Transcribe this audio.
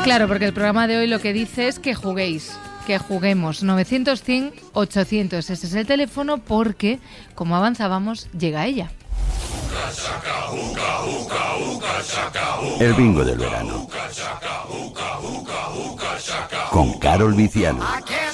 Claro, porque el programa de hoy lo que dice es que juguéis, que juguemos. 900-100-800, ese es el teléfono porque, como avanzábamos, llega ella. El bingo del verano. Con Carol Viciano.